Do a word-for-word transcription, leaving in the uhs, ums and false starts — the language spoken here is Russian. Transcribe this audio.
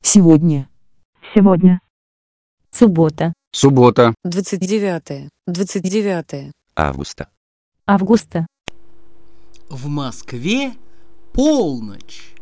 Сегодня. Сегодня. Суббота. Суббота. двадцать девятое. двадцать девятое. августа. Августа. В Москве полночь.